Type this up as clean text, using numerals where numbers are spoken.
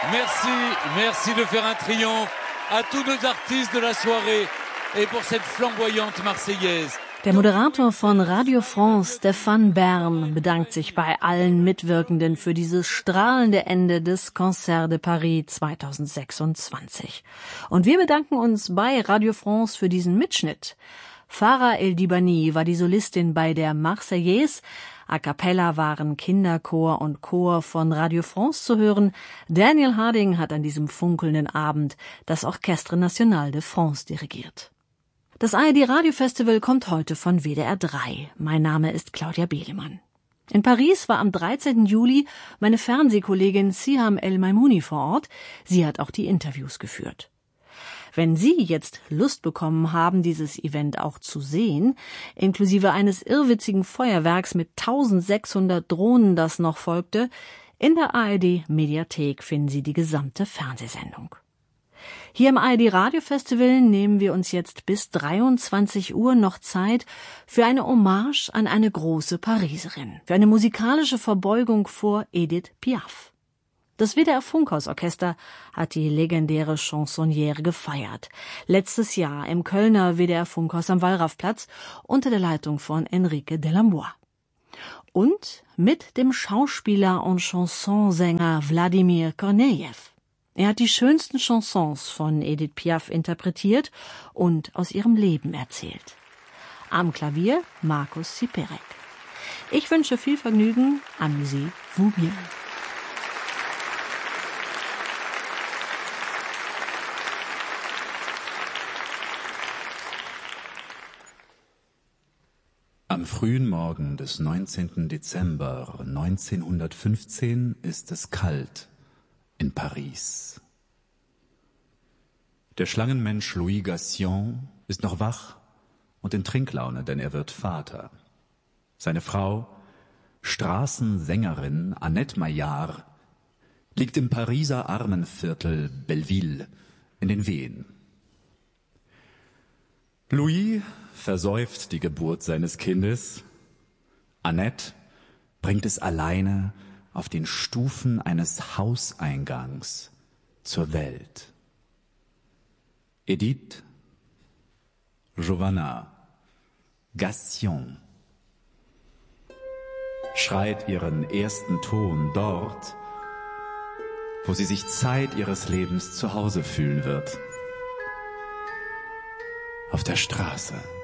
Merci de faire un triomphe à tous nos artistes de la soirée et pour cette flamboyante Marseillaise. Der Moderator von Radio France, Stéphane Bern, bedankt sich bei allen Mitwirkenden für dieses strahlende Ende des Concert de Paris 2026. Und wir bedanken uns bei Radio France für diesen Mitschnitt. Farah El-Dibani war die Solistin bei der Marseillaise. A cappella waren Kinderchor und Chor von Radio France zu hören. Daniel Harding hat an diesem funkelnden Abend das Orchestre National de France dirigiert. Das ARD-Radio-Festival kommt heute von WDR 3. Mein Name ist Claudia Behlemann. In Paris war am 13. Juli meine Fernsehkollegin Siham El-Maimouni vor Ort. Sie hat auch die Interviews geführt. Wenn Sie jetzt Lust bekommen haben, dieses Event auch zu sehen, inklusive eines irrwitzigen Feuerwerks mit 1600 Drohnen, das noch folgte, in der ARD-Mediathek finden Sie die gesamte Fernsehsendung. Hier im ARD-Radio-Festival nehmen wir uns jetzt bis 23 Uhr noch Zeit für eine Hommage an eine große Pariserin, für eine musikalische Verbeugung vor Edith Piaf. Das WDR-Funkhausorchester hat die legendäre Chansonnière gefeiert. Letztes Jahr im Kölner WDR-Funkhaus am Wallrafplatz unter der Leitung von Enrique Delambois. Und mit dem Schauspieler und Chansonsänger Wladimir Kornejew. Er hat die schönsten Chansons von Edith Piaf interpretiert und aus ihrem Leben erzählt. Am Klavier Markus Siperek. Ich wünsche viel Vergnügen. Amusez-vous bien. Am frühen Morgen des 19. Dezember 1915 ist es kalt in Paris. Der Schlangenmensch Louis Gassion ist noch wach und in Trinklaune, denn er wird Vater. Seine Frau, Straßensängerin Annette Maillard, liegt im Pariser Armenviertel Belleville in den Wehen. Louis versäuft die Geburt seines Kindes. Annette bringt es alleine auf den Stufen eines Hauseingangs zur Welt. Edith, Giovanna, Gassion schreit ihren ersten Ton dort, wo sie sich Zeit ihres Lebens zu Hause fühlen wird. Auf der Straße.